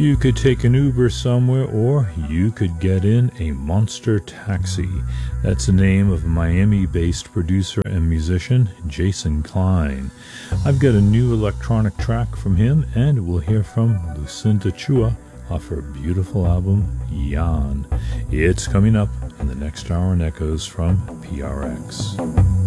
You could take an Uber somewhere, or you could get in a Monster Taxi. That's the name of Miami-based producer and musician Jason Klein. I've got a new electronic track from him, and we'll hear from Lucinda Chua off her beautiful album, Yan. It's coming up in the next hour on Echoes from PRX.